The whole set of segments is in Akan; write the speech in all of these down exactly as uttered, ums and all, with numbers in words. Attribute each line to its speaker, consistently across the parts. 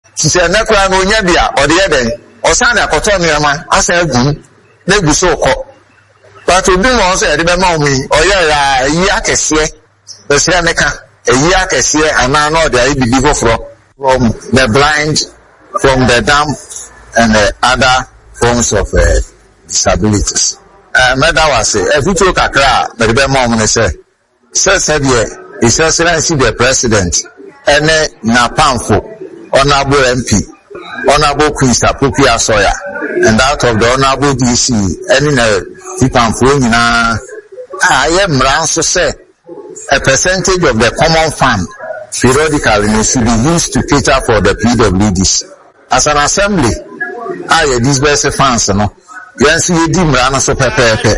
Speaker 1: se na kwa no nya bia o de yeden o san na koto nneema asa agu na gu so ko but obi mo so de be ma omi o ye ra yi akese the se meka yi akese ana no de ai bibi foforo from the blind, from the dumb, and the other forms of uh, disabilities. Uh, Meda was say, if you took a crowd, the be mom say, says said ye, His Excellency the President, and na pamfo, Honorable M P, Honorable Queen Sapuki Asoya, and out of the Honorable D C, and in a pamfo, I am round to say, a percentage of the common fund periodically should be used to cater for the P W Ds. As an assembly, I these best fans, no. Yes, you dim run so pepe.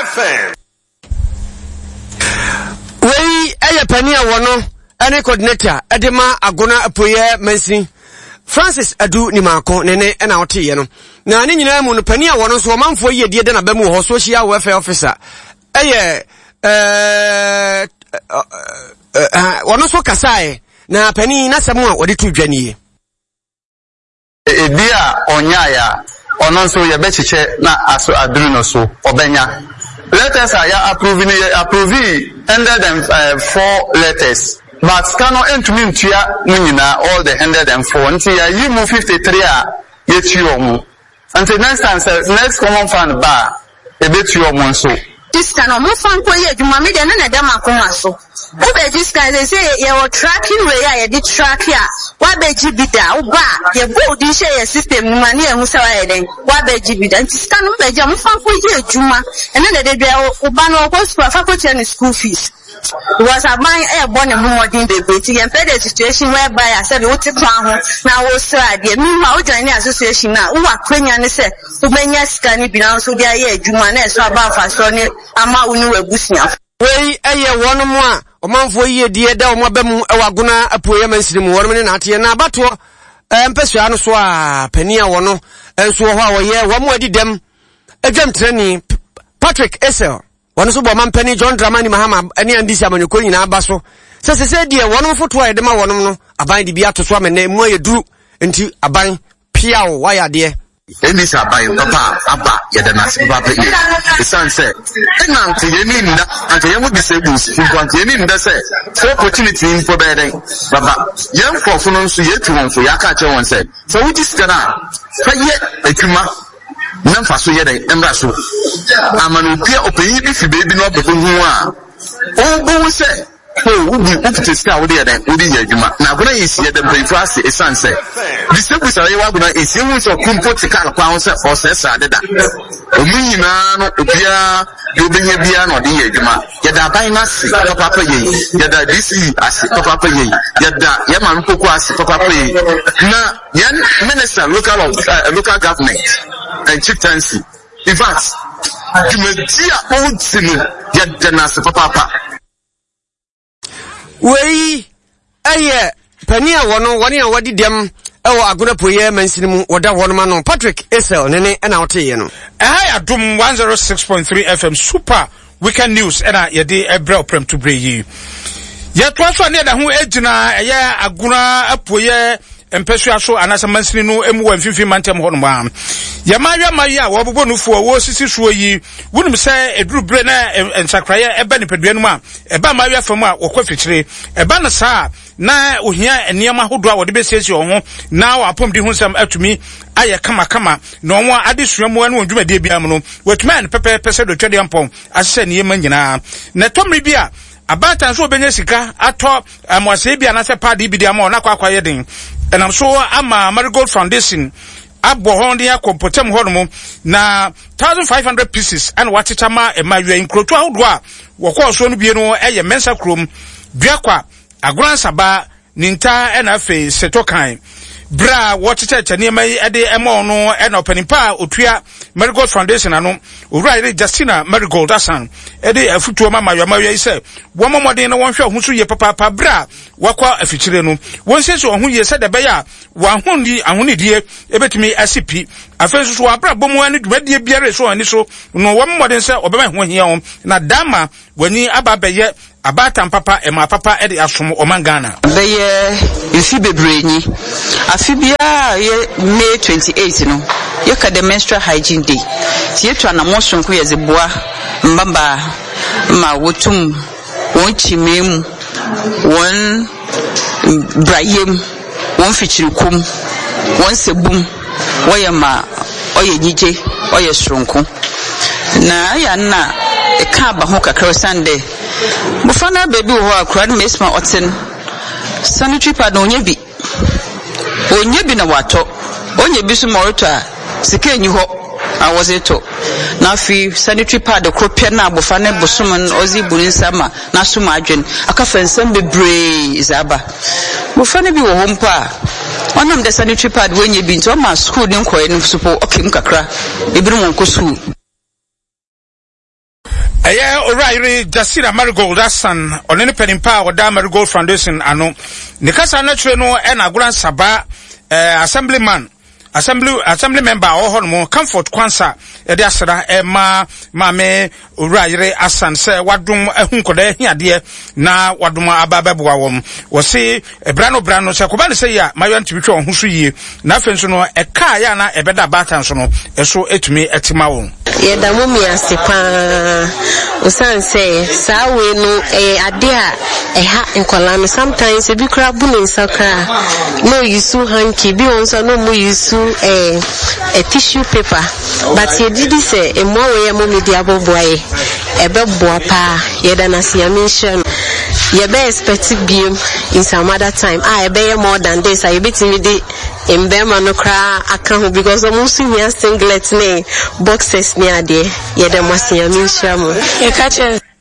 Speaker 2: We a penny one, any coordinator, Edema Agona Apoye Mensi, Francis Adu Nimako, Nene, and our tea, no. Now, any name on penny one, so one for ye, dear than a Bemu or social welfare officer. Eh, uh, one also Kasai, na penny, not someone, what it to Jenny.
Speaker 3: Ebia onyaya ononso ye bechiche na aso adruno so obenya letters are approving approving one hundred four letters but cano entumi ntua nyina all the one hundred four nti ya yi mu fifty-three a yetuo mu until next time next common fund ba ebetuo mu nso
Speaker 4: this can almost find for you mama de na dem akoma so who be this guy they say you are tracking where you did track here why be gbida uba you go di share your system money e hu say why den why be gbida this can no be jam fan for you ejuma and then they dey uba no go school faculty and school fees was a man e born a modern baby ti en pay the situation whereby I said what plan ho na wo sra de me ma o join association na wo akwanya ne say wo menya sika ni bi na so dia ye ejuma na so aba fa so ni ama unu webusia
Speaker 2: we eye wono mu a omanfo yie die da omo bam ewaguna apoye mansiri mu wono na ate na abato empesua no so a pani a wono enso ho a woye wo mo adidem adwam trani Patrick Esel wono so bo mampani John Dramani Mahama ani andisi amanyoko nyina aba so se se se die wono foto a edema wono no aban di bia to so amene mu ayeduru nti aban piawo waya de
Speaker 1: Eni sa bayi papa aba yada na se papa ye. Esan se ena nti ye ni nda anti ye mu disables nti ye ni nda se so opportunity for be den baba ye mfofo no nso ye tu wonfo ya ka che won se so we dis kana fa ye atuma na mfa so ye den emra so amanu pia opeyi bi fi baby no bebo hu a o bo se oh we we to start with there we dey adwuma na gona isi ye dem pay for us esan se disables are you gona isi hu so kumpotical kwa se for se sa de da omunyina no obia de obenya bia no de adwuma ye da ban na se papa ye ye da D C ase papa ye ye da ye man poku ase papa ye na yen minister local of uh, local government and chieftaincy in fact jumedia outsinu ye da na se papa
Speaker 2: we aye pania wono woni a wadi dem ewo aguna poye mansini mu woda wono ma no Patrick Esel nene na wote ye no
Speaker 5: eh adum one oh six point three F M super weekend news ena ye de ebra oprem to bre yi ye to so ne da ho ejina eye aguna apoye empesua so anasa mansini no emu wa mfifi mantem ho no ma ya mawa mawa wo bobo nufu wo sisi so yi wunum se eduru bre na ensakraye eba nipadua no ma eba mawa fam a wo kwafikire eba na saa na ohia eniema hodo a wo de besiesie ho na wa apom di hu sam atumi aye kama kama na onwa adesuamu anu dwumade bia mu no watumi an pepe pese do twede ampon asese niema nyina na tomri bia abata so obenya sika ato amwase bia na se padi bi dia ma na kwa kwa yeden enam so ama Marigold Foundation abo honde akompotem hono na fifteen hundred pieces and watitama emawa inkroto ahodo a wokọ so no bie no eye mensa krom duakwa agoransaba ninta ena afi setokan bra watita chanema ede emo no ena opanimpa otua Marigold Foundation ano owura Justina Marigold asan ede afutuo mama yamawa ise wo momode na wonhwe ahusu ye papa papa bra wakwa afichire no wonseso ohun ye se de be ya wa hondi ahonidie ebetimi asipi afenso so abra bomu ani dwumadie biara so ani so no wo mmode se obema ho hia wo na dama wani ababeye abatan papa e ma papa e de asom omangana
Speaker 6: beye ifi bebrenyi afibia ye May twenty-eighth no ye ka the menstrual hygiene day tie twa na mo sonko ye zeboa mbamba ma wotum won chimem won brayem won fichirikum won sebum woyema oye nyije oye sronko na ya na e ka ba ho kakra Sunday bufana baby ho akra na mesma oten sanitary pad no nya bi onye bi na wato onye bi so moroto a sika enyi ho awozeto na fi sanitary pad kopia na bufana bosum ozi bunin sama na suma adwen aka fensem bebre zaba bufana bi wo ho mpa onam the sanitary pad wenye bi nto ma school din koye no supo okim kakra ebiru won ko school
Speaker 5: Aya O'Reilly Jasira Marigold Asan onene penimpa oda Marigold Foundation ano ne kasa na tire no e na agura saba eh, assemblyman assembly assembly member o mo comfort kwansa e de asra e ma ma me O'Reilly Asan se wadum ehunkoda hiade na wadum ababeboa wom wo se brano brano se ko ba ne se ya mayo ntibitwe ho so yie na afenso no e ka ya na e beda batan so no e so etumi etima won
Speaker 7: yeda mumi asepa usanse sawe no eh ade a eha nkola no sometimes ebi kra bu no nsakra no yusu hanky bi onso no mu yusu eh a tissue paper but ye didi say e mo we mo media boboaye e be boa pa yeda na sia mention ye be expect biem in some other time ah e be more than this I be timi di in Bema no cry account because I'm also here singlet ne boxes ne ade ye dem wasia mi shamu ye catch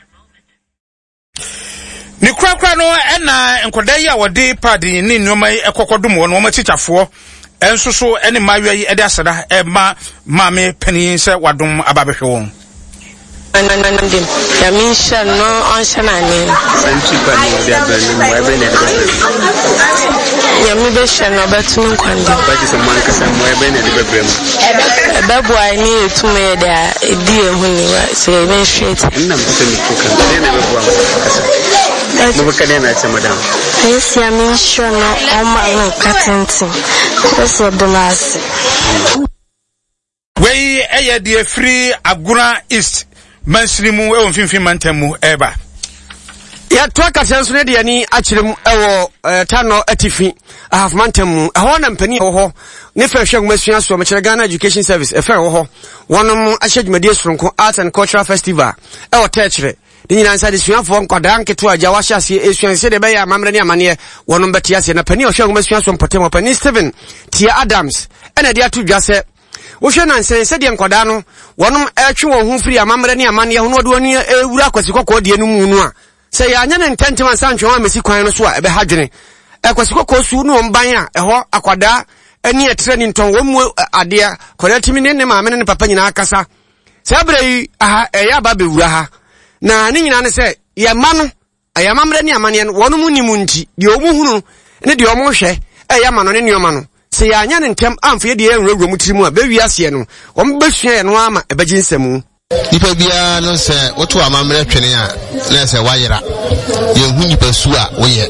Speaker 5: ni kra kra no na enkoda yi a wode padi ni nnoma yi ekokodum wo no ma chichafo enso so ene mawe yi ede asada e ma ma me panin se wadum ababehwe won
Speaker 7: nanandim ya mi sha no on shana ne
Speaker 8: santi pa no dia ba ni mo ebe ne
Speaker 7: ya mi be sha no betun kwande
Speaker 8: ba ji so man kasa mo ebe ne de bebrem
Speaker 7: ebe bo ai ni etume da edi ehu ni wa se be straight
Speaker 8: nnam se mi kuka ne ne be bo kasa mo ka ne na che madam
Speaker 7: yes ya mi sha no o ma no katenti so do last
Speaker 5: we eye de free Aguna East mansrimu e onfinfin mantamu eba
Speaker 2: ya to aka senso ne de ani akirem ewo tano atifi ahaf mantamu ehwo na mpani wo ho ne fa hwe ngmasua so mekere Ghana Education Service e fa wo ho wonom ahyedwumade soronko Art and Cultural Festival ewo techre de nyina nsa de suafo nkwadaa nketo agya wahye ase esuan se de be ya amamre ne amane wonom betia se na pani hwe ngmasua so mpotemo pani Steven Tia Adams ena de atu dwase wo hwe nan se se de nkwadaa no wonom etwe won hu firi amamre ne amane ho no de oni ewura kwasi kokko de enu mu no a se ya anya ne ntentema nsanchwe wa mesi kwan no so a ebe hadwene ekwasi kokko su no mban a eho akwadaa eni etre ni nton wo mu ade kwada timi ne ne maame ne papa nyina akasa se abrei aha eya ba bewura ha na ni nyina ne se ye ma no eya mamre ne amane no wono mu nimu nti de omu hunu ne de omu hwe eya ma no ne nioma no se ya anya ne ntem amfe de enwurawura mu tirimu a be wi ase no wo mbesua ye no ama ebeji nsemu
Speaker 9: nipa bia no se woto amamre twene a na se wayera ye hu nipa su a woye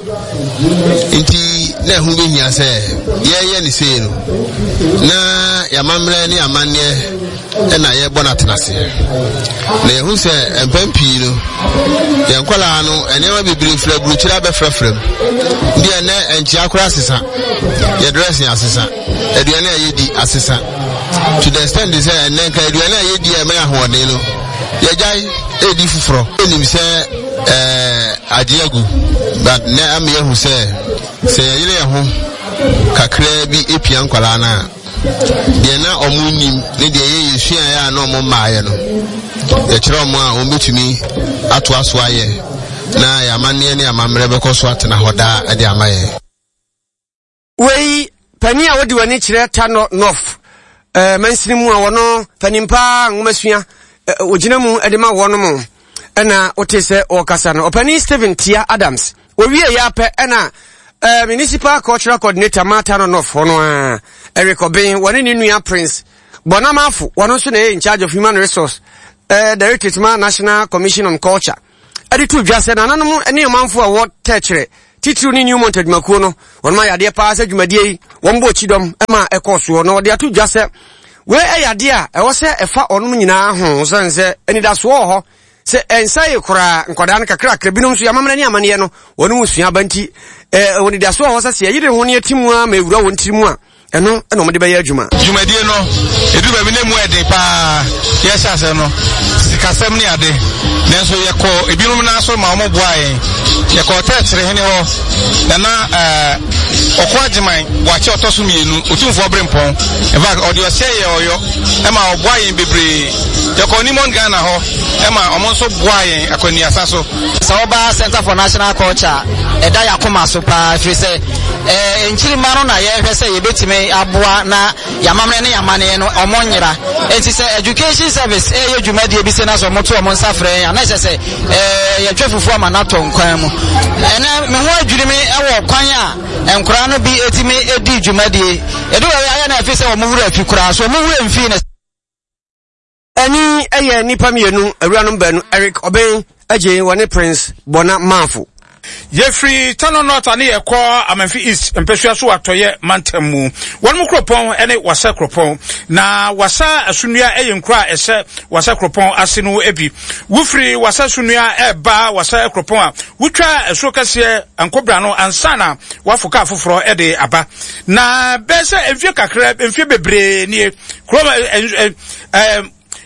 Speaker 9: nti na hu be hia se ye ye ni se no na ya mamre ni amane e na ye bona tenase na ye hu se empampi no ye nkwala no ene wa bibiri fra buruchira be frafram ndi ene enchi akora asesa ye dress ya asesa eduane ye di asesa to the extent they say ene ka eduane ye di e me ahode no ye jai edi fufuro enim se eh ajiagu but na am ye hu se se ye ye ho kakra bi epia nkwala na de na omunim ne de ye yesua ya na omo maaye no ye kire omo a ombetumi ato aso aye na ya manne ne amamre be koso atena hoda ade amaye
Speaker 2: wei pani a wodi wani kire Tano North eh mansinimu a wono panimpa ngomasua ogina mu ede ma wono mu ena otese okasa no opani Steven Tia Adams owie ya pe ena Uh, Municipal Cultural Coordinator Tano North hono a Eric Obin wani ni nua Prince Bonamafu one also in charge of human resource uh, Directorate National Commission on Culture edi tu dwase na nanom ene amanfo a wo techere titiri ni new monted makuo no won ma yade pa asa dwumadie won bo chidom ema ekoso no de atu dwase we eyade a e wo se efa onom nyina ho sanse eni da so ho se ensaye kura nkoda na kakra kakra binom so yamamra ni amane no wonu musua banti eh woni da so ho se se yire ho ne atimu a ma ewura won tirimu a eno eno mo de baye adwuma
Speaker 10: dwumadie no edu ba bi ne mu ede pa yesa se no sikasem ni ade nenso yeko ebinom na so ma omo boaye yeko tetre hene ho na eh okwajiman wache otoso mienu otumfo brempon eva odi oseye oyo e ma oboaye bebre yeko ni mon Ghana ho e ma omo so boaye akoni asaso
Speaker 11: Saoba Center for National Culture eda yakoma so pa fise eh enchiri mano na ye hwese ye betime aboa na yamamre ne yamane no omonyira enti se education service eh ye dwumade bi se na so moto omo nsafre ya na se eh ye twefufo ama na to nkwan mu ene me ho adwiri me ewo kwan a enkura no bi etime edi dwumade edu ya na afise omo wura afikura so omo wura mfi na
Speaker 2: Eni eye nipa mienu awuranom banu Eric Oben aje wone Prince Bona Manfo
Speaker 5: Yefri Tano North ani ekọ Amanfi East mpesua so atoye mantamu won mukropon ene wasa kropon na wasa asunua eye nkra ese wasa kropon asenu ebi wufri wasa sunua eba wasa kropon a wutwa eso kase ankobra no ansana wafoka afoforo ede aba na bese enfie kakra enfie bebre nie kroma eh eh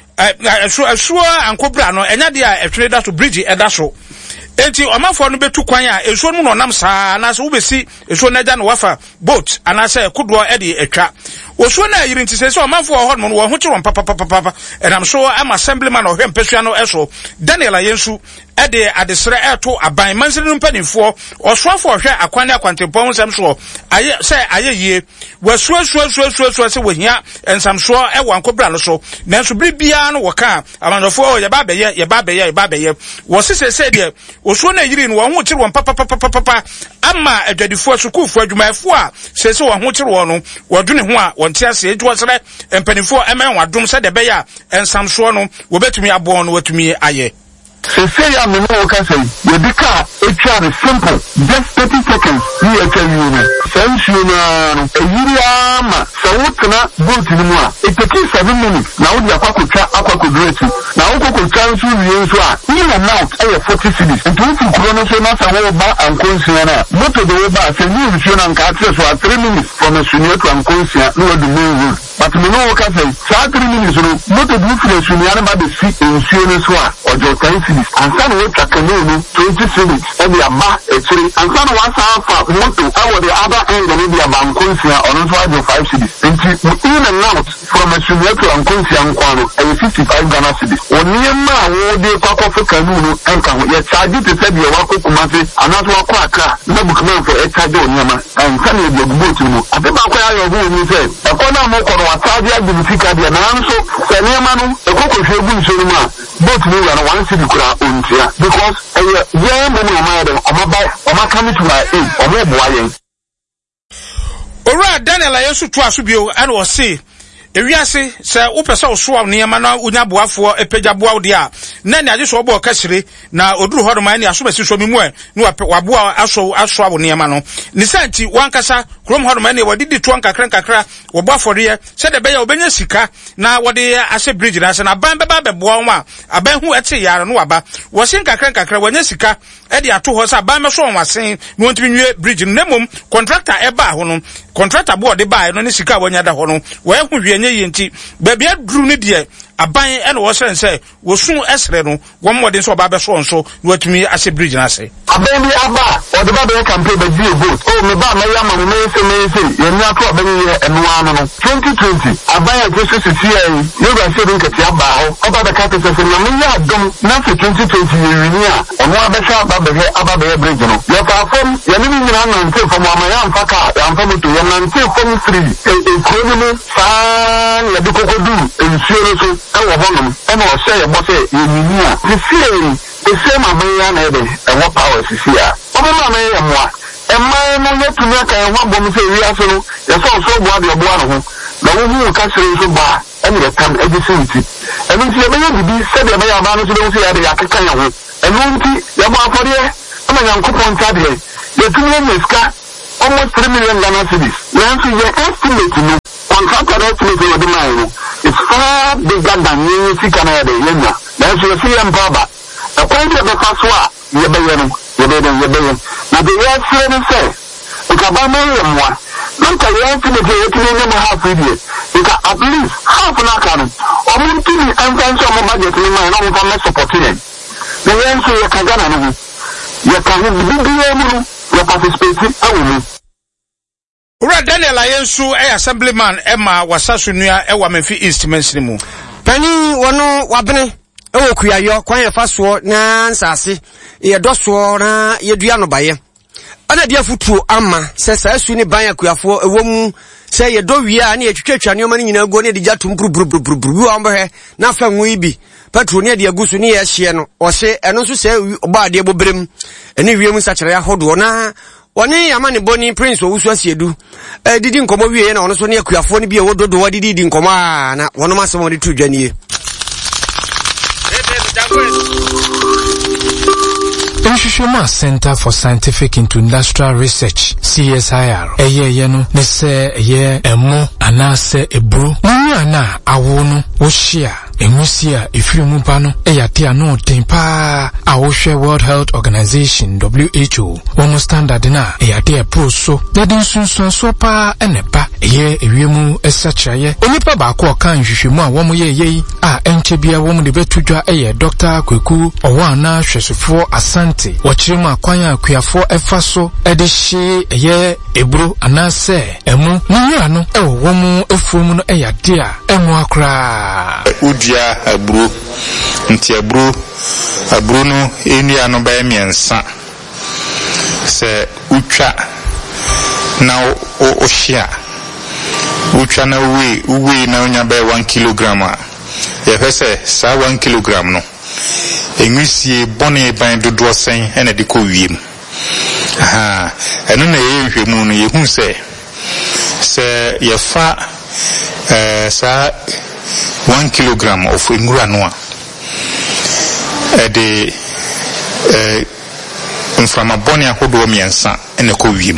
Speaker 5: eh eso ankobra no enya de a etwere da so bridge eda so enti omafo no betu kwan a eso no nam saa na so wobesi eso na ja no wafa boat anase kodo e de etwa oso na yiri nti se so omafo ho no wo ho kire papa papa papa enam so am assemblyman o hempesua no eso Daniel Ayensu e de adesere eto aban mansiri no mpanifo osoafo hwe akwane akwantempon nsam so aye se aye yie wasu su su su su se wohia ensam so e wankobra no so nanso bibia no woka amanofo ye ba beye ye ba beye ye ba beye wo sese se de oso na yiri no wo ho kire papa papa papa ama adwadifo sukufo adwumayefo a sese wo ho kire wo no wodune ho a wonte ase edwo sere empanifo emen wadom se de beya ensam so no wo betumi abo no watumi aye
Speaker 1: Se say I'm no can say the bika it's very simple just thirty seconds you tell you no sense you no e yiri ama so wotna boat ni mu a it takes seven minutes now we akwakocha akwakodreti na okokotwa nso wie nso a in and out e forty cedis nti wo kuro no so na sa wo ba ankonsia na moto de wo ba se ni nso na nka atre so three minutes from Esunia to ankonsia no do move but me no can say so three minutes no moto do from Esunia na ba de si nsuo no so a ojo ten and some way to twenty minutes and the aba actually and some was half moto over the other end and the bankonsia on also five cities in and out from a senior to ankonsia nkwano and fifty-five Ghana cedis oniema wo de kwakofo kanunu enka ho ye charge to say the wako kumase anato wako aka na bukman for e charge oniema and some of the boat no abeba kwa ya yo ni say e ko na mo ko no charge agifika dia na nso se niema no e ko ko hwebu nso no ma boat no na one city kura ontia because eh yeah mo no ma dem o ma ba o ma come to my aid o mo boa yen
Speaker 5: Ora Daniel Ayensu to asubio and o say ewiase se wopese oso niema na onya boafo epagya boa wo dia na ne ajeso obo kasire na oduru hodo man ne asobesi so mimu e na waboa aso aso abo niema no ne santi wankasa krom hodo man ne wadidi to ankakra nkakra wo boafo de se de be ya obenya sika na wode ase bridge na se na ban beba be boa wo a aban hu ete yare no waba wo sin kakra nkakra wanya sika e de ato ho sa ban me so wasen no ntimi nwie bridge no nemom contractor e ba ho no contractor board de ba no ne sika wanya da ho no wo hu hwie nye yenti baby adru ne de aban e no wo sense wo sun esre no wo modin so ba be so nso watumi ase bridge na ase
Speaker 1: aban bi aba o de ba be campaign be di vote o me ba me ya ma me se me se ye ni akọ be ye enu anu no twenty twenty aban ya je se se ye yo ga se rin ke ti aba ho o ba be ka te se na me ya dom na se twenty twenty ye ni a onu abeka aba be aba be bridge no yo ka fom ye ni ni na na nte fom ama ya mfaka ya mfa moto ye na nte fom three e e ko ni fa ya bi kokodu ensuo so e wo honom e na o se ye bo se ye ni a the same the same aban na ebe e wo power sisi a o ma na ye mo a e ma no ye tumi aka e ho bom se wi aso no ye so so bo ade bo ano ho na wo hu ka sere so ba ɛne yɛkam agye so nti ɛno nti yɛbɛyɛ bibi sɛdeɛ ɛbɛyɛ ɔbaa no so bɛhu sɛ yɛde yɛakeka yɛ ho ɛno nti yɛbɔ afɔdeɛ ama nyankopɔn ntadeɛ yɛtumi yɛnya sika almost three million Ghana cedis nanso yɛ estimate no contractor estimate yɛde maa no is far bigger than yɛn sika na yɛde yɛnya nanso yɛsi yɛ mpa aba ɛkwan sɛ yɛbɛfa so a yɛbɛyɛ no yɛbɛyɛ yɛbɛyɛ na de yɛakyerɛ no sɛ nkabama yɛ mmoa na nka yɛestimate yɛtumi yɛnya mu half deɛ nka at least half no aka no ɔmo ntumi ɛmfa nso ɔmo budget no maa na ɔmo fa mɛ support yɛn na yɛn nso yɛka Ghana no ho yɛka ho bibiara mu no yɛ participate awɔ mu.
Speaker 5: Ura Daniel Ayensu eh assemblyman Emma Wasasu nua e wa Memphis East mention mu.
Speaker 2: Pani wono wabene e wo kuyayo kwan ye fa so na nsase ye doso na ye dua no baye. Ana dia futuo ama se sa asu ni ban akuyafo ewo mu se ye do wie a na ye twetwa ne omani nyina go ne de jatum brubrubru bi wa mbhe na fa nwu ibi patro ne de agusu ne ye hye no o se eno so se oba ade bobrem ene wie mu sakere ya hodo na woni yama ne boni prince owusu asiedu eh didi nkomo wie na ono so ne akuyafo ne bi e wododo wadidi di nkomo a na wono masemo de tu dwanie.
Speaker 12: Inshishuma Center for Scientific and Industrial Research C S I R eye ye no ne se ye emo anase ebru nunu ana awo no wo hia enwusia efirimu pa no eyate ano tempa a wo hwe World Health Organization W H O wo standard na eyate e pro so dade nsunsun so pa eneba eye ewiemu esachiraye onipa ba ko kan hwehwemu a wo mo ye ye a enche bia wo mo de betudwa eye Doctor Kweku owo ana hwesofo asante wachirimu akwan akuyafo efa so ede hye eye ebro anase emu nunu ano e wo mo efumu no eyade a emu akra
Speaker 10: udia abru nti abru abru no enua no ba miensa se utwa na o hia utwa na we we na onya ba one kilogram a ye fese sa one kilogram no enwisie bone ban dodo sen ene de ko wiem aha eno na ye hwemu no ye hu se se ye fa eh sa one kilogram of ngura no a ede eh mframa bone ahodo miensa ene ko wiem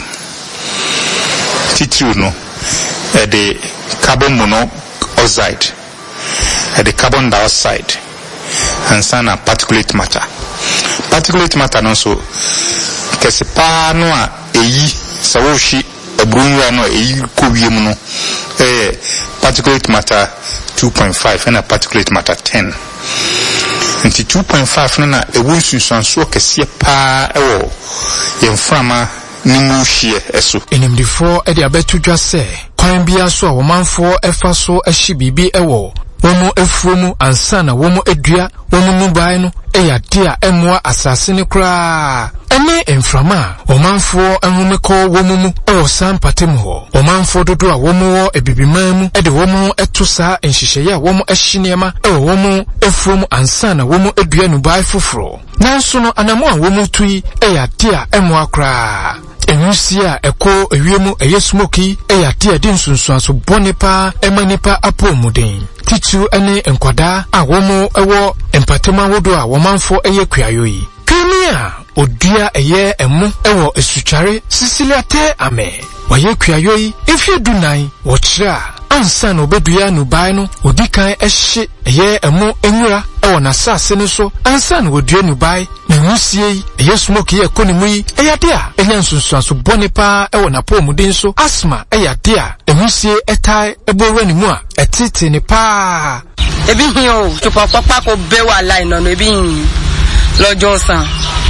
Speaker 10: titru no ede carbon monoxide ede carbon dioxide and sana particulate matter particulate matter no so kese pa no a eyi sawoshi ebrunwa no eyi ko wiem no eh particulate matter two point five and a particulate matter ten nti two point five no na ewu nsunsuanso kese pa ewo yemframa nimu hie eso
Speaker 12: enimdifo ede abetudwa se kwan bia so a womanfo efa so ehye bibi ewo womo efuomu ansana womo edua womo nubai no eyade a emwa asase ne kra ene emframa omanfo enhumeko womo mu ewo sampatem ho omanfo dodo a womo wo ebibiman mu ede womo etosa enhyehyeye a womo ehyenema ewo womo efuomu ansana womo edua nubai foforo nanso no anamo a womo tui eyade a emwa kra enwusia eko ewiemu eyesmoki eyade a din sunsuanso bonepa emanipa apomuden titu ene enkwada a womo ewo empatema wodo a womanfo eye kuayoyi kemia odia eye emu ewo esuchare sisiliate ame waye kuayoyi efie dunai wochira ansa no beduya no bai no odikan ehye eye emu enwura ewo na sase ne so ansa no odua no bai na nwusie eye smoke ye konimu yi eyade a enyansunsuanso bonepa ewo na pomuden so asma eyade a enwusie etai ebowra ni mu a etete ne pa
Speaker 13: ebi hiyo tupa papa ko bewa line no ebi lo Johnson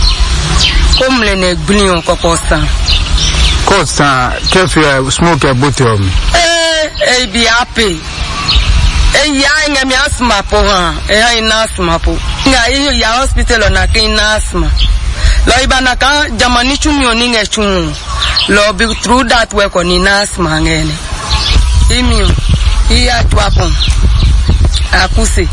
Speaker 13: komle ne gbinion kokosan
Speaker 3: kosa kefu smoke a bottom
Speaker 13: eh eh bi happy eh ya nya mi asma po ha eh ina asma po nga yi ya hospital na kin asma lo ibana ka jamani chumi oni ngechun lo be through that work on asma ngene imi iya twapon akuse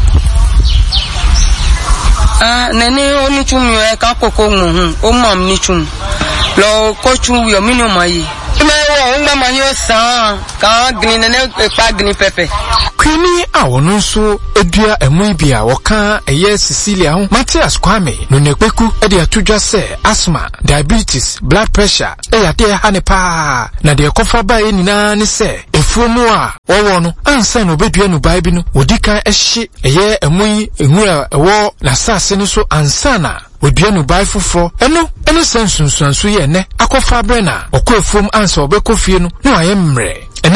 Speaker 13: ah nene oni chumi e ka koko mu o mam ni chumi lo ko chu yo minimum yi me wo ngba manyo san ka green nene pa green pepper
Speaker 12: Kwini a wono nso edua emu bi a woka eye Cecilia ho Matthias Kwame no nekweku e de atodwa se asthma, diabetes, blood pressure e ya de ha ne pa na de kofa ba e nyina ne se efuomu a wowo no ansa no bedua no bai bi no odika ehye eye emu yi enwura ewo na sase no so ansa na odua no bai foforo eno eno sensunsuanso ye ne akofa bre na okofuom ansa obekofie no no ayemre. The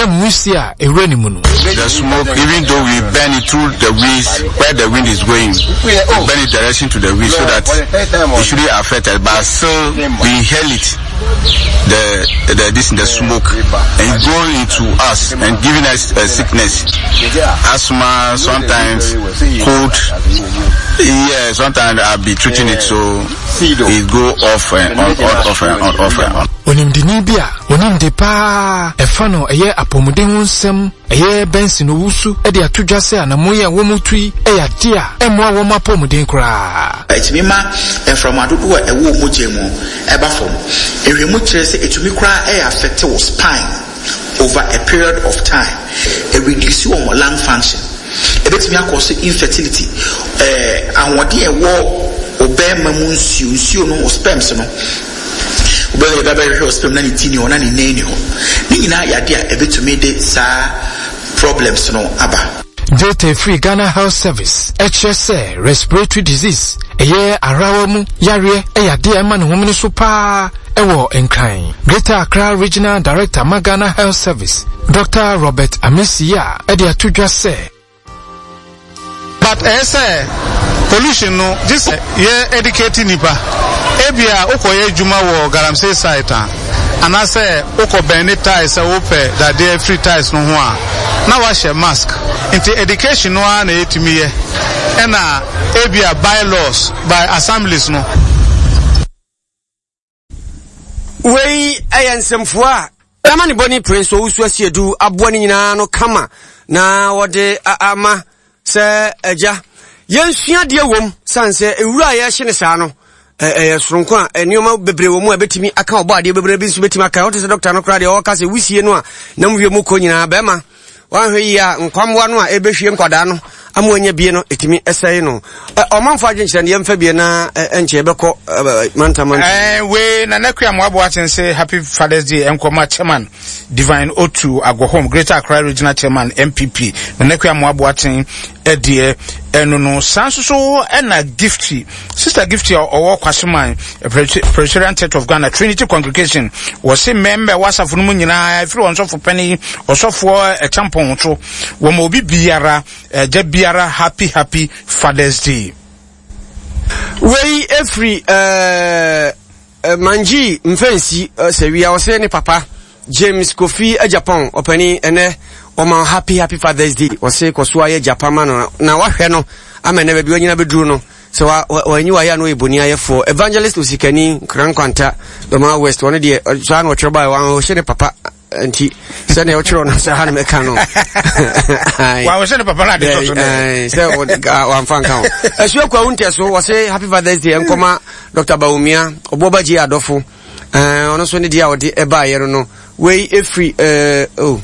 Speaker 1: smoke, even though we burn it through the winds, where the wind is going, we burn it direction to the wind so that it shouldn't affect us, but still we inhale it, the, the, this in the smoke, and go into us and giving us uh, sickness, asthma, sometimes cold. Yeah, sometimes I'll be treating it so it go off and on, on, off and on, off and on.
Speaker 12: Onim dinibia, onim de pa, efano eye apomuden wonsem, eye bensi no wusu, e de atodwa se anamoye womutui, e ya dia, e mo awoma apomuden kra.
Speaker 14: Etimima from adodo e wo mojemu e ba fom. Ehwemu kire se etumi kra e affect your spine over a period of time. E reduce your lung function. E betimi akose infertility. Eh anwode e wo obema mu nsuo nsuo no sperms no. Ubele baba yo sperm na ni tini ona ni neni ho. Ni nyina yade a ebetumi de sa problems no aba.
Speaker 12: Data Free Ghana Health Service H S A respiratory disease eye arawamu yare eyade ema no homne so pa ewo enkran. Greater Accra Regional Director Magana Health Service Doctor Robert Amesia e de atodwa se
Speaker 10: but ese pollution no just ye educating nipa ebia ukoye juma wo galamsey site ana say uko benita say ope that dey free ties no ho a na wa share mask into education no na etimi ye na ebia bylaws by assemblies no
Speaker 2: we ayansemfo a amani boni prince owu asiedu abo ni nyina no kama na wode ama se eja yensua de wom sanse ewura ya hye ne saa no eh soronko a enioma bebre wo mu a betimi aka obo ade bebre bi so betimi aka what is doctor no kra de o ka se wisie no a na mwie mu ko nyina ba ma wan hwe yi a nkwamwa no a ebehwie nkwada no amonya bie no etimi esai no omanfo agyenkyere ne yemfa bie na enche beko manta manta
Speaker 5: eh we na nakua mo abo atense happy Father's Day enkoma chairman Divine O two Ago Home Greater Accra Regional Chairman M P P na nakua mo abo aten edie eno no sanso ena gifty sister gifty owo kwaseman Presbyterian Church of Ghana Trinity Congregation was say member wasafo no nyina afiri wonsofo pani osofo e champon to wo mo bi biara biara happy happy Father's Day.
Speaker 2: We every uh, uh manji mfensi uh, se wi awose ne papa James Kofi a Japan opani ene o ma happy happy Father's Day wose koso aye Japan man na wahwe no amene ba bi onyina beduru no so wa wanyi wa ya no eboni ayefo evangelist usikani krankwanta do ma west one de so an wo choba wa o hye ne papa anti se ne o chiro na se ha ne meka no
Speaker 5: wa wo se ne papa na de so
Speaker 2: eh se wa mfan kan asu kwa unte so wo se happy Father's Day enkoma Doctor Baumia obobaji adofo eh ono so ne dia ode eba yero no we every eh oh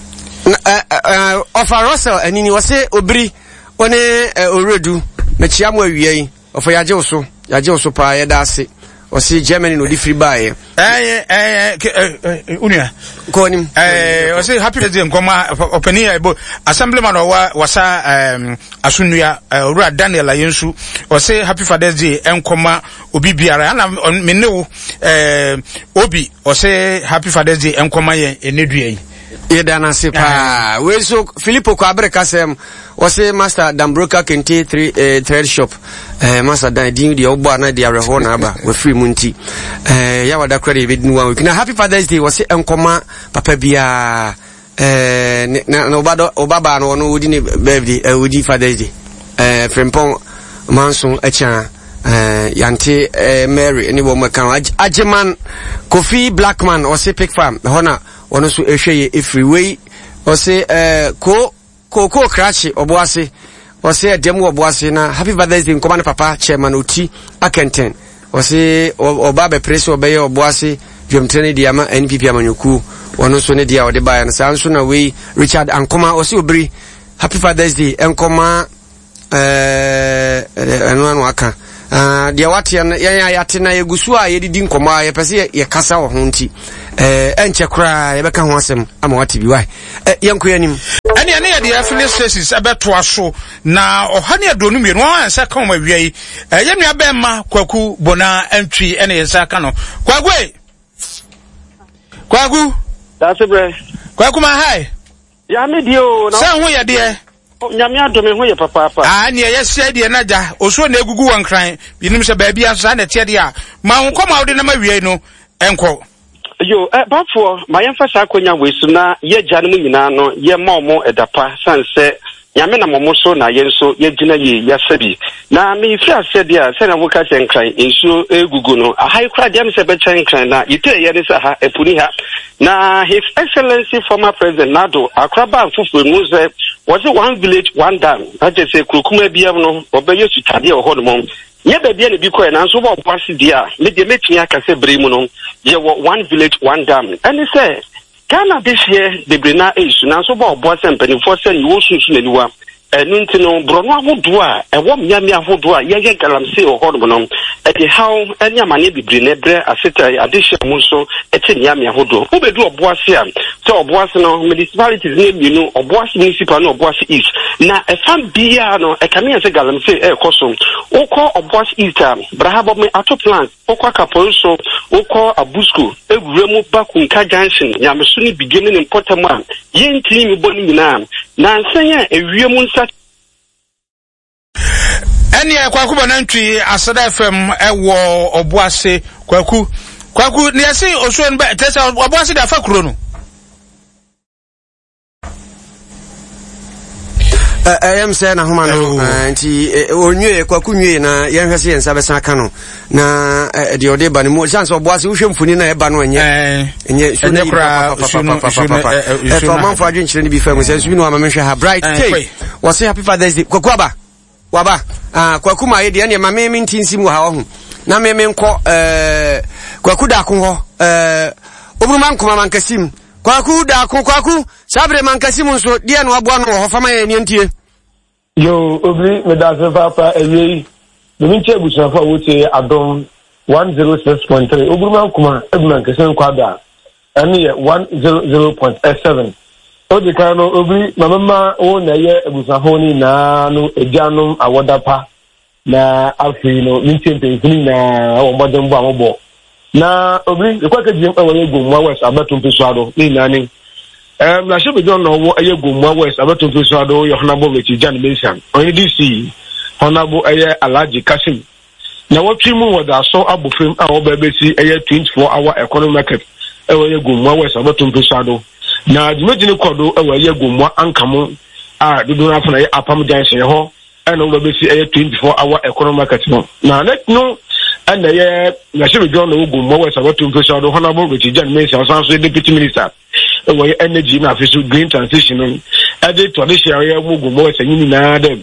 Speaker 2: uh of Russell anini wo se obiri one oredu na chiamu awie yi ofo yaje oso yaje oso pa ye da ase o si Germany no di free buy
Speaker 5: eh eh unia
Speaker 2: ko nim
Speaker 5: eh o si happy day nkoma openi ebo assemblyman wa wasa um asunua owura Daniel Ayensu o si happy Father's Day nkoma obi biara na menewo eh obi o si happy Father's Day nkoma ye enedua yi
Speaker 2: yedana sepa we so Filippo ko abreka sem wose Master Dambroka Kente three uh, thread shop eh Master Dan din di obo na di areho na aba we free munti eh ya wada kwere be dinu wa na happy Father's Day wose enkoma papa bia eh na obado obaba no no odi ni birthday eh odi Father's Day eh Frempong Manson echa eh yante eh Mary ni wo makan Ajeman Kofi Blackman wose pick farm hona ono so ehwe e freeway o se eh ko ko ko crash oboase o se dem oboase na happy Father's Day nkoma ne papa chairman oti akenten o se oba be press obeye oboase dwemtene dia ma N P P amanyoku ono so ne dia ode baya na sanso na we Richard Ankoma o se obri happy Father's Day enkoma eh eno anu aka ah dia wate ya ya yate na yegusu a yedidi nkoma ye pese ye kasa wo ho nti eh enche kra ye beka ho asem ama wate bi wai eh yenko yanim
Speaker 5: ene ene ye dia filling stations abeto aso na ohane adonu mi no ansa ka ma wiai eh ye nua be ma kwaku bona antwi ene ye sa ka no kwaku kwaku
Speaker 15: that's bre
Speaker 5: kwaku ma hai
Speaker 15: ya me dio
Speaker 5: na sa ho ye de
Speaker 15: nyame adome ho ye papa papa
Speaker 5: ah ne ye sia de na ja oso na egugu wankran binim se ba bia so na tie de a ma ho koma wo de na ma wiai no enko
Speaker 15: yo eh bafo ma yemfa sa akonya wesu na ye gya no nyina no ye ma omo edapa sanse nyame na momo so na ye nso ye gina ye ya sabi na me fi ase dia se na woka chenkran ensuo egugu no ahai kra dia me se be chenkran na yite ye ne sa ha epuni ha na His Excellency former President Nado akraba fufu mu se was it one village one dam that is say krokuma bia no obeye su tade o hodo mom ye ba bia ne bi ko na nso bo boase dia me de metia ka se bre mu no ye one village one dam and say Ghana this year the brina issue na nso bo boase mpanifo se ni wo sunsu na niwa enu ntino brono ahodo a ewo miamia ahodo a ye ye galamse o hodo no e de how enya mane bibiri na bre aseta addition mu so eti miamia ahodo obedu oboase a so oboase no municipalities ne mienu oboase municipal no oboase east na e fam bia no e kame se galamse e koso ukọ oboase east am brahabo me ato plants ukọ kaponso ukọ abusku eguremu bakunka junction nyameso ni beginning important man ye ntimi mi boni nyina na nsanya ewiemu nsa
Speaker 5: eni kwaku bonantwi Asada F M ewo oboase kwaku kwaku ne yesi osuo nba tesa oboase da fa kuro no
Speaker 2: eh em say na homa no nti onwie kwaku nwie na yenhwese yensa besa ka no na de ode ba ne mo chance oboase wo hwemfuni na e ba no enye enye so ne kra e for man for adwen chire ne bi fa mu say so bi no amamehwe ha bright day wo say happy Father's Day kwaku aba waba ah kwaku ma ye de ne ma me mintinsim wo ha ho na me me nko eh kwaku da ko ho eh obruma nkoma mankasim kwaku da ko kwaku sabre mankasim nso de no abo no ho fama ye ne ntie
Speaker 16: yo obri me da se papa eyi me nche busa fa wote adom one oh six point three obruma nkoma ebuma nkasim kwada ani ye one hundred point seven Odi kano obri mama o na ye ebusaho ni na no ejanum awodapa na afi no mintempe funi na o modem bo amobo na obri ekwaka jim e wo gumwa west abatum pesuado ni nani em na shebe don no wo eye gumwa west abatum pesuado yo na bo mechi jan mention only D C honorable eye Alhaji Kasim na wo twimu wo da so abofem a wo ba besi eye twenty-four hour economic market e wo ye gumwa west abatum pesuado na dimejini kodo ewa ye gomwa ankamo a dodo na fana ye apam junction ho ena wo besi ye twenty-four hour economic market no na net no ena ye na shebe john no gomwa we sabato mfesha do honorable Richard Jan Mensa so deputy minister ewa ye energy na afisu green transition no e de traditional ye gomwa we sanyini na dem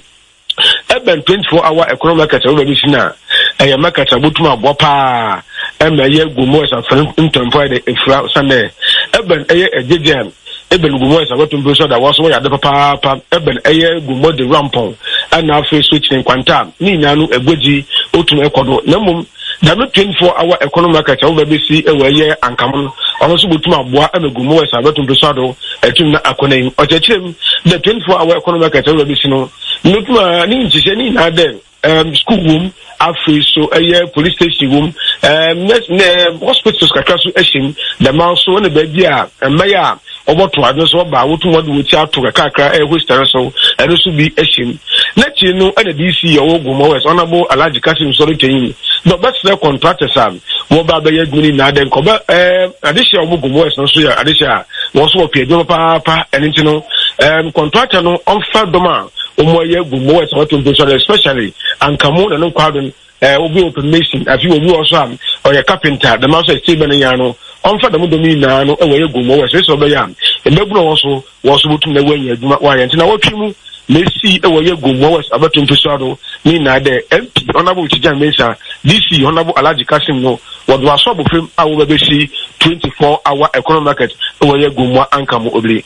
Speaker 16: eben twenty-four hour economic market wo besi na e ye market abotuma abopa ema ye gomwa we sa fana intempo de efra sane eben eye ejejem eben gumo esa wetu mbeso da waso ya de papa papa eben eye gumo de rampon ana afi switch in kwanta ni nyanu egweji otum ekodo na mum da no twenty-four hour economic market wo be si ewe ye ankam ono so botum aboa ana gumo esa wetu mbeso do etum na akonen ochechirem the twenty-four hour economic market wo be si no nutuma ni nchise ni na den um school room afi so eye police station room um ne hospitals kakasu eshim the mouse so ne ba bia emaya oboto ado so ba wotu wode woti ato kakakra e hospital so eno so bi eshim na chi no na D C yo ogumo west honorable Alhaji Kasim sorry teyin but best the contractors am wo ba ba yeguni na den ko ba eh adisha ogumo west no so ya adisha wo so opie do pa pa enti no um contractor no on fa doma omo yegumo west what to especially and kamo na no kwadon eh obi open mason afi obi also am or a carpenter the mouse is still been yano on for the mudomi na no e we go mo we so be yam e mebuno wo so wo so butum na wanya aduma wa yan tina watwimu Messi e we go mo we abatum pesado ni na de M P honorable Chijan Mensa D C honorable Alhaji Kasim no wo do aso bofem a wo be si twenty-four hour economic market e we go mo anka mo obli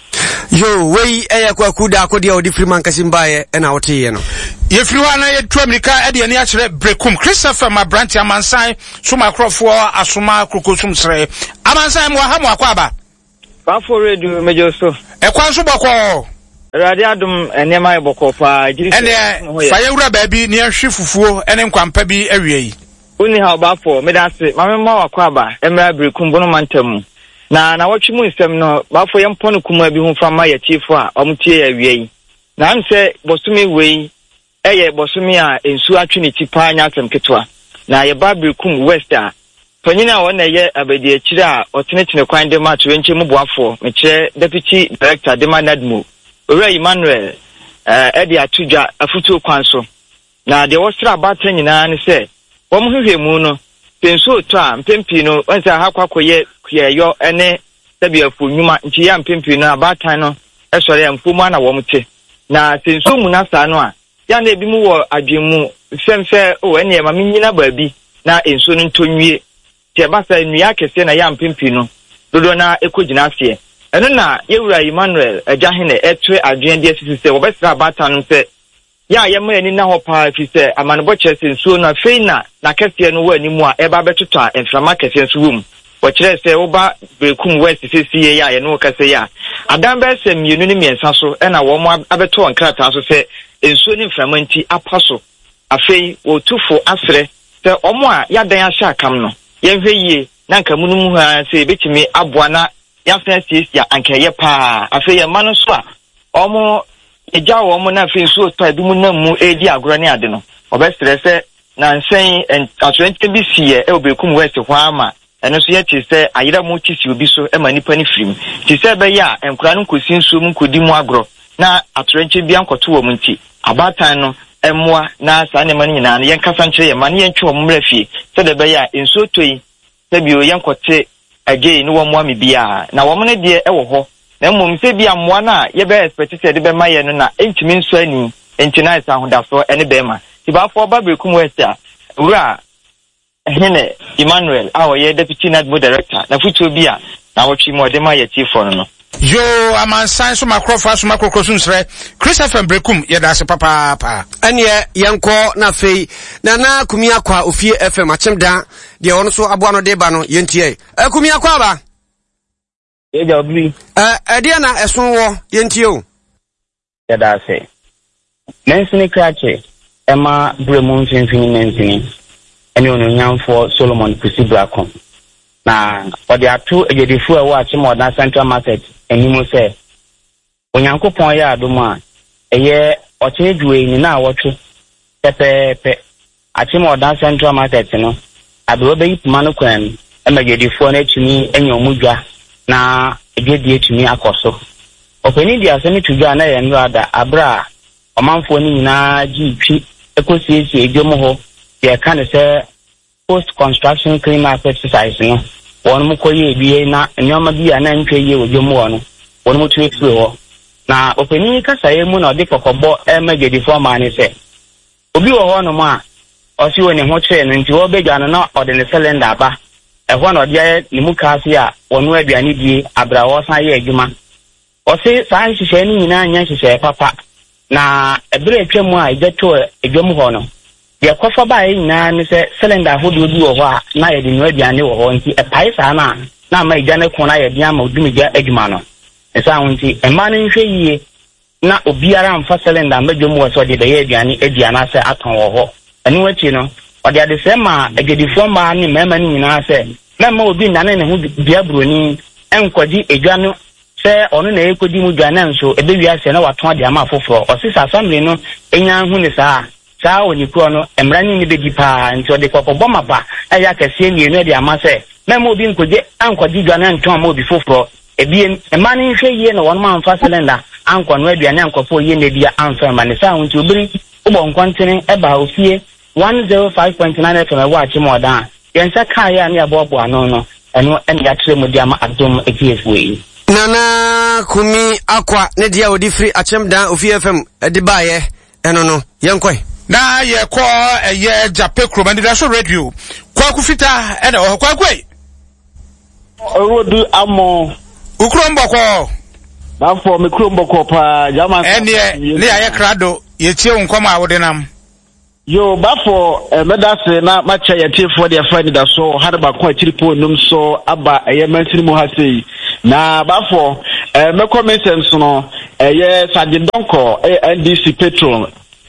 Speaker 2: Yo, we eya kwa kuda akodia odi Freeman Kasimbaye ena oti ye no.
Speaker 5: Ye Freeman na ye twa mirika edi ani achire Brekum Christopher Mabranti Amansan suma krofo asuma krokosum sre. Amansan mo ha mo akwaba.
Speaker 17: Bafo radio mejo so.
Speaker 5: E kwa so boko.
Speaker 17: Radio adum enema e boko fa jiri.
Speaker 5: Ene fa ye wura ba bi ne ahwe fufuo ene nkwampa bi awie yi.
Speaker 17: Uni ha bafo me da se mame ma wakwaba emra Brekum bono mantamu. Na na watchi mu nsem no bafo yempo no kuma bi hu fama ya chiefo a omtie ya wiei na nse bosumi wei eye bosumi a ensu atwe ne tipa anya asem ketwa na ye Brekum West a panyina wona ye abedi akire a otenetene kwan de ma twenche mu boafo me kire deputy director de manadmu ore Emmanuel eh edi atudwa afutu kwan so na de wosra abata nyina ne se wo mu hwehwemu no penso to a mpempi no onsa ha kwakoye kuyeyo ene sabiafu nyuma nti ya mpempi no abatan no esore amfumu na wo mte na penso mu na sa no a ya na ebi mu wo adwemu femfe o ene e ma menyina baabi na enso no ntonwie te basa nua kese na ya mpempi no dodo na ekogina ase eno na yewura Emmanuel ajahene etwe adwen de sisi se wo besra abatan no se ya ya ma ni na ho pa fi se amanbo chese nsuo na feina na kese no wa ni mu a eba betoto a enframa kese nsuo mu wo kire se wo ba Brekum West sisi ya ya no kase ya adam be se mienu ni miensa so e na wo mo abeto nkrata so se nsuo ni enframa nti apaso afei wo tufo afre se omo a ya dan ahya akam no ye hwe yie na nka munum ha se betimi aboa na ya fensi ya ankeye pa afei ya manu so a omo eja wo mo na fin so to edu na mu edi agoro ne ade no obestre se na nsen atwente bi sie e Brekum West ho ama eno so ye ti se ayira mu ti si obi so e ma nipa ni firim ti se be ya enkura no kosi nso mu kodi mu agoro na atwente bi ankoto wo mu nti abatan no emmoa na sa ne mani nyina yen kasa nkyere ye mani yen twe wo mra fie se de be ya enso toyi se bi o yen kote again no wo mo ami bia na wo mo ne de e wo ho na mmom se bia mmoa na ye be expect se de be maye no na entimi nso ani entina isa hodafo ene be ma ti ba fo ba Brekum West a wura ehene Emmanuel awo ye deputy nadmo director na futu bia na wotwi mo de maye tifo no
Speaker 5: yo Amansan so makrofa so makrokosun sre Christopher Brekum ye da se papa pa
Speaker 2: ene yenko na fei na na kumia kwa ofie F M achemda de ono so aboa no de ba no yentie akumia kwa ba
Speaker 17: eja obri
Speaker 2: eh edia na eson wo yentie o
Speaker 17: ya da se mensini krache ema Brekum finfini mensini ene ono nyamfo Solomon Kusibrakon na odi atu ejedifu e wa Chimoda Central Market enimo se onyankopon ya adoma eye ocheduwe ni na awotwe pepepe Chimoda Central Market no abro be yipuma no kwan emejedifu na etumi enyo mudwa na ejedi etumi akoso openi dia se ni tudwa na ye nrada abra omanfo ni nyina gitwi ekosiesie edwom ho ye kan se post construction clean up exercise no won mo koye bie na nyoma bia na ntwe ye odwom wo no won mo tue fure ho na openi kasa ye mu na odi kokobo emegedi forma ni se obi wo ho no ma o si woni ho kye no nti wo begya no na odi ne cylinder aba e ho na odi ye ni mu kasi a wonu aduane die abra wo san ye adwuma o si san hihye ni nyina anya hihye papa na ebere twam a ejeto edwom ho no ye kofa ba yi na ni se cylinder hodo bi wo ho a na ye de no aduane wo ho nti e pai sa na na ma igane ko na ye de ama odumigya adwuma no esa ho nti e ma ne nhwe yie na obiara amfa cylinder medwom wo so de be ye aduane aduana se aton wo ho eni wachi no o de ade se ma agedifo ma ni mema ni nyina se na ma obi nane ne ho bia broni enkodi adwano se ono na ekodi mu dwane nso ebe wi ase na waton de ama foforo o sisa assembly no enya hu ni saa saa oni ko no emra ni ni be dipa nti o de kokobọ mapa aya kase mienu de ama se na ma obi nkoje ankodi dwane nton ma obi foforo ebie ema ni hwe yie na won ma amfa cylinder anko no aduane ankofo yie na bia amfa ma ne saa nti obiri ubo nkwantene eba ofie one oh five point nine F M wa Chimoda yensa kai ya ni abobo ano no eno en ya tre mu dia ma adom ekiefu yi
Speaker 2: nana kumi akwa ne dia odi free achemda ofie F M de baye eno no yenkoi
Speaker 5: na ye ko eye Jape Kroma ndi so radio kwa kufita ena o kwa kwai
Speaker 17: owodu amo
Speaker 5: ukrombo ko
Speaker 18: bafo me kuro mboko pa jama
Speaker 5: ene ne aye krado ye tie nkoma awode nam
Speaker 18: yo bafo medase na macha ye tie for the friend da so harba ko atiripo num so aba eye mansiri mu hasei na bafo eh me comment no eye sadidonko N D C petrol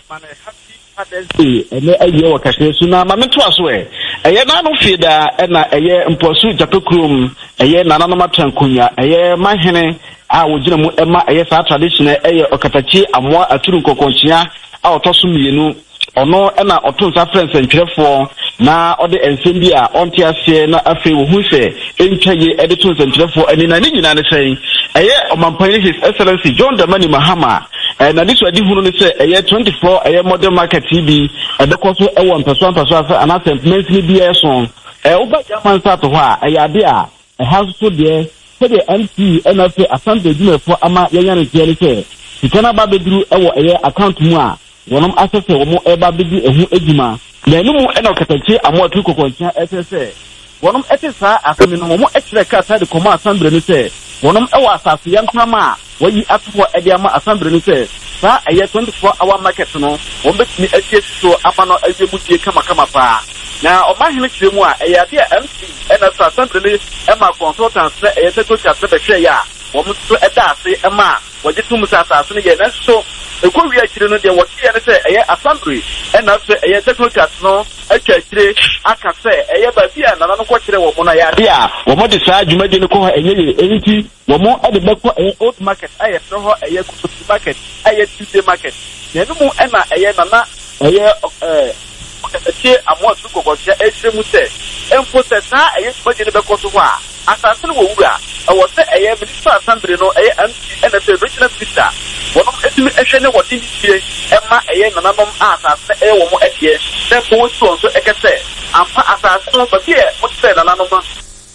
Speaker 18: ene aye wakase so na mameto aso e eye na no fida na eye mposu japekrum eye nanano matrankunya eye mahene a wogina mu ema eye sa traditional eye okatachi amwa aturu nkokonchia a otoso mienu ono na otonsa friends ntwerefo na ode ensem bi a onte ase na afi wo hu se entwaye ede tonsa ntwerefo ani na nyina ne sei eye omampani his excellency John Dramani Mahama na diso adi hunu ne se eye twenty-four eye modern market bi ede koso e won peso peso afa ana sentiment ni bi eso e oba jaman sa to ha eye ade a e has to there se the M P na fe asante dumefo ama yanya ne tiere se sikana ba beduru e wo eye account mu a wonum asese wo mo eba bedi ehu ejuma na enu ena okatachi amo atu kokontia esese wonum etisa afemi no mo ekire ka side koma assembly ni se wonum ewa asase yankrama wayi atfo ede ama assembly ni se sa eye twenty-four hour market no won betimi etie so ama no ezemutie kama kama pa na o mahene kire mu a eye ade M C ena sa assembly ema consultants na eye secretary se be hwe ya won so eda ase ema waje tum sa asase ne ye na so eko wi akire no de wotie ne se eye assembly ena se eye secretary no atwa akire aka se eye ba bia na no ko kire wo mo na ya de a wo mo de sa adwumadi ne ko ha enye eniti wo mo ade beko eye old market eye so ho eye kutu market eye Tuesday market na no mu ena eye na na eye eh okatachi amo su kokotia ekire mu se enfo se sa eye adwumadi ne beko so ho a asase no wo wura e wo se eye minister assembly no eye M C ena se regional minister wonom etimi ehwe ne wodi tie ema eye nananom asase eye wo mo edie se po so so ekese ampa asase no babie mo se nananom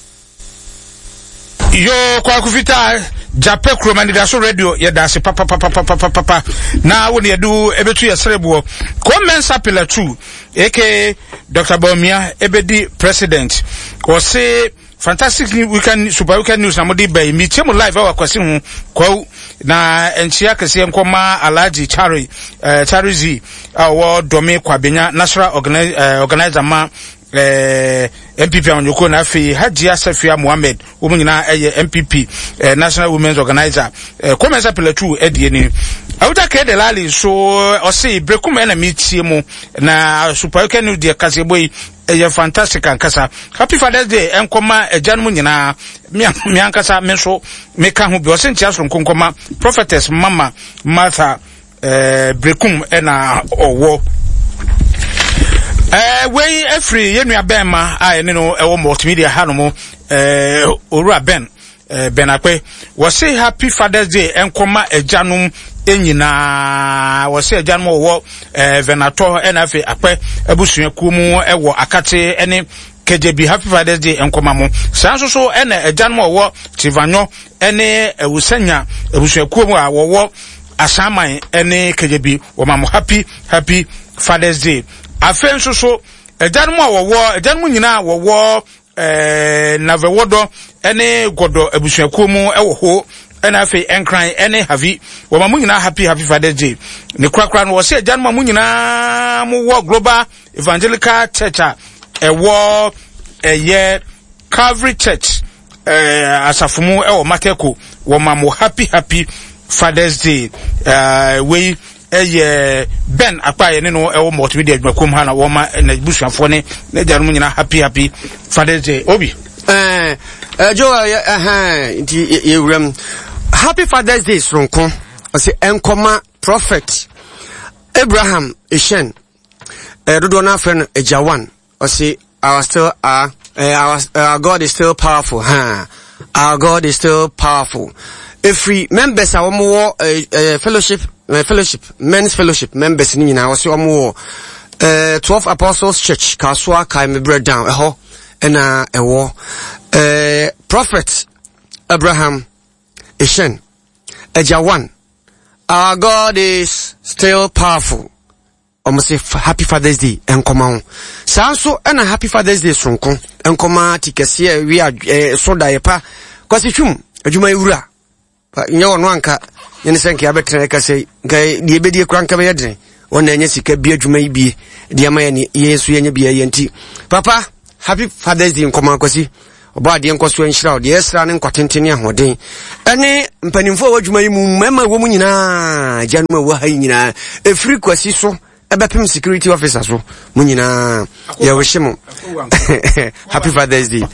Speaker 5: yo kwa kufita jape kromani so radio ye dase papa papa papa papa na woni edu ebetu ye serebo ko mensa pillar two aka Doctor Bawumia ebedi president o se fantastic weekend super weekend news na modi bay mi chemu live awa kwasi hu kwa na enchia kese nkoma Alhaji Chari uh, Charizi awo domi kwa benya national organize, uh, organizer ma eh M P P anyoko na afi Hajia Safia Mohammed wo nyina eye M P P uh, national women's organizer uh, commencer pillar two edie ni awuta ke de lali so o se brekum na mi tie mu na super weekend news de kase boy eye fantastic ankasa happy Father's Day enkoma ejan mu nyina mi ankasa me so me ka ho bi o se ntia so nkonkoma prophetess Mama Martha eh brekum na owo eh wey every yenua benma a ene no ewo multimedia hanomo eh orua ben eh benakwe wo say happy Father's Day enkoma ejanum enyina wo say ejanum wo eh venato enafe akwe abusuaku mu ewo akate ene kejebi happy Father's Day enkoma mo sanso so ene ejanum wo Tivanyo ene ewusanya abusuaku mu a wo asaman ene kejebi wo mamo happy happy Father's Day afen so so ejanum a wo ejanum nyina wo eh navewodo ene godo abusuaku mu ewo ho ena fe enkran ene havi wo mamu nyina happy happy Father's Day ne krakra no wo se ejanum mamu nyina mu wo Global Evangelical Church ewo eye Calvary Church eh asafumu ewo Makeko wo mamu happy happy Father's Day uh we eye Ben akpaye ne no ewo multimedia adwakom ha na wo ma na busuafo ne na janum nyina happy happy Father's Day obi
Speaker 2: eh eh jo eh nti yewram happy Father's Day sronko o se enkoma prophet Abraham Eshen eh dodo na friend Ejawan o se our still our, uh, our our God is still powerful huh our God is still powerful every members our more uh, fellowship uh, fellowship men's fellowship members ni na wase omo uh, twelve Apostles Church Kaswa kai me bread down eho na ewo uh, prophet Abraham Eshen Ejawan our God is still powerful almost say happy Father's Day enkoma sanso na happy Father's Day sonko enkoma tikese wi so da yepa kwasi twum adwuma ewura nyo no anka yene senke abetre ka sei ngai die bedie kranka be yedre wona nya sika bi adwuma yi bi die ma ye yesu yenya bi yenti papa happy Father's Day nkoma kwasi oba de nkoso enhira o de esra ne nkotentene ahoden ene mpanimfo wadwuma yi mu mema wo mu nyina januma wo ha nyina efri kwasi so ebepim security officer so mu nyina ya wohye happy Father's Day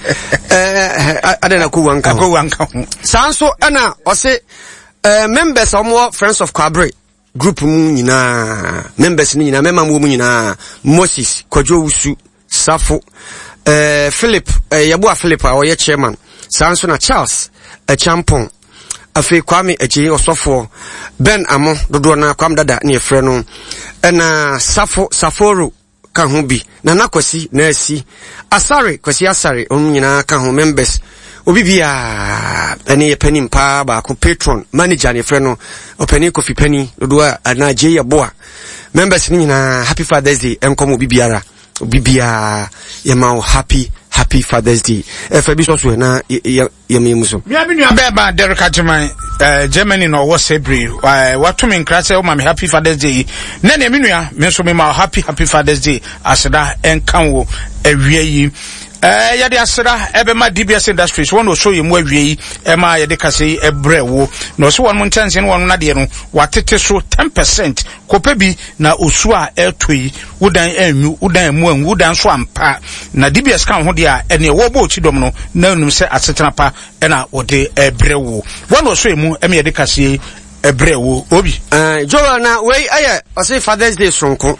Speaker 2: eh adana ko wanka
Speaker 5: ko wanka
Speaker 2: sanso ana ose members of Friends of Kwabre group mu nyina members ni nyina mema mu nyina Moses Kwadwo Wusu Safo eh Philip eh yabo Philip a oye chairman sanso na Charles a champon afi Kwame eji osofo Ben Amo dodo na Kwam Dada ne efre no na Safo Saforo ka ho bi na nakwasi na asi Asare kwasi Asare on nyina ka ho members obi bia ene ye panim pa ba ko patron manager ne efre no opani Kofi Penny dodo na je yabo members ni nyina happy Father's Day enkom obi biara obi bia yema happy happy Father's Day efa bi so so na yema so
Speaker 5: mi abi nu abeba Derek Ajeman eh Germany no wo sebri watu me nkra se o ma me happy Father's Day na na mi nua me so me ma happy happy Father's Day aseda enkan wo awie yi eh ya de aseda ebe ma D B S Industries won no so yemu awie yi e ma ya de kase ebre wo no so won montanse no won na de no watete so ten percent kopa bi na osu a etoi wudan anwu wudan mu anwu wudan so ampa na D B S kan ho de a ene wo bo chidom no na num se asetena pa e na ode ebre wo won no so yemu e me ya de kase ebre wo obi
Speaker 2: eh Joel na we aye o say Father's Day sonko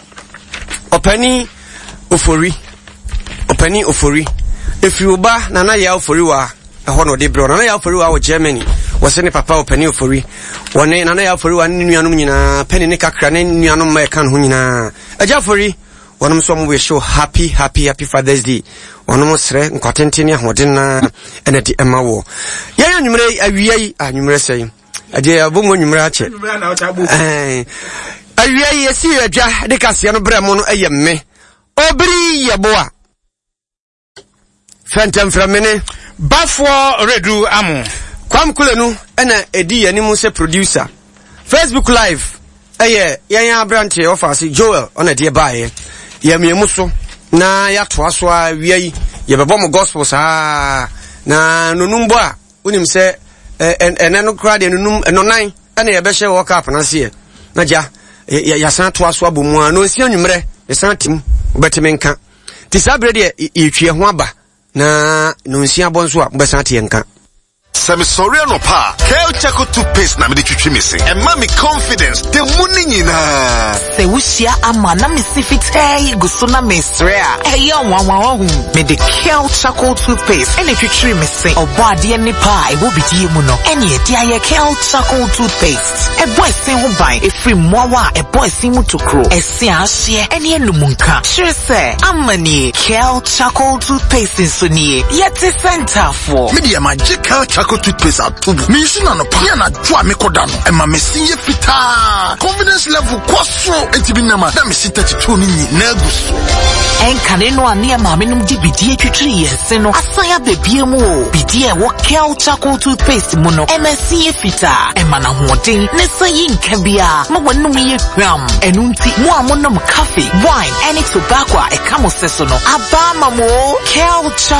Speaker 2: opani ofori opani ofori efi oba na na ya ofori wa eho no de bro na na ya ofori wa wo Germany wo se ne papa opani ofori woni na na ya ofori wa ne nuanom nyina penny ne kakra ne nuanom ma kan ho nyina aja ofori wonom so mo we show happy happy happy Father's Day wonom sre nkotentene ahoden na ene de ema wo ya ya nwumre awia yi anwumre sei aje abomo nwumre ache eh awia yi esi adwa de kase no brɛ mo no ayemme obri yeboa Phantom from mene
Speaker 5: Bafo Redu Amu
Speaker 2: Kwam Kulenu ena edi yanimu se producer Facebook live eye yanya branche office Joel ona de bae ye miemu so na ya to aso a wiai ye bebo mo gospel sa na nonumbo a unim se ene no kra de nonum enonan ena ye be hye work up na se na ja ya san to aso abomu a no nsi anwumre ye san tim obetime nka ti sabre de yetwe ho aba na nonsia bonso a mbesante yenka
Speaker 19: Semi sorry no pa Kel Chaco toothpaste na me de twitwi me se e ma me confidence the money nyina
Speaker 20: se wusia ama na me sifitei guso na me sre a e yo wanwan hu me de Kel Chaco toothpaste e na twitwi me se obo ade ni pa e wo bidie mu no e na e dia ye Kel Chaco toothpaste e boy sin ho ban e free mowa e boy sin mu tokro e se ahye e na enumunka sure se amani Kel Chaco toothpaste so ni yet center for
Speaker 19: media magical Chaco toothpaste atubu me use na no pa na dwa me koda no e ma me sinye fita confidence level kwaso entibi na ma na me sita tito ni na aguso
Speaker 20: enka ne no ane ma me num di bidie twitwi yense no asaya bebie mu o bidie wo Kel Chaco toothpaste mu no e ma sinye fita e ma na hoden ne sayi nka bia ma wanum ye hwam enunti mu amonom coffee wine any tobacco e kamo seso no aba ma mo Kel Chaco